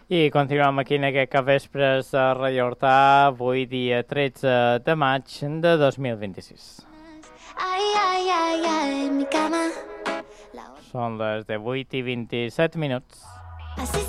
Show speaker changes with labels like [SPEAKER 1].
[SPEAKER 1] I continuem aquí en aquest capvespres a Radio Hortà, avui dia 13 de maig de 2026.
[SPEAKER 2] Ay, ay, ay, ay, en mi cama.
[SPEAKER 1] Són les de 8:27.
[SPEAKER 2] Así